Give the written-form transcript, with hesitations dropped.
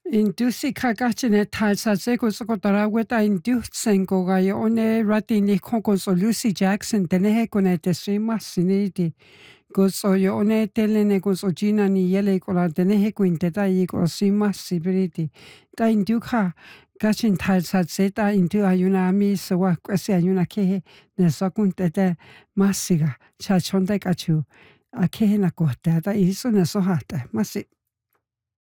Indusi kakachine talsa seko sokotara weta indusenko ga one rati ni konko so Lucy Jackson tenehe kone te sima siniti go so yo one telene go so Gina ni yele kola tenehe kuinte ta i ko sima sibiriti ta induka kachin talsa seta indu ayuna ami sawa kwesi ayuna kehe ne sokunte te masiga cha chonde kachu a kehe na kohta ta isu ne sohata masi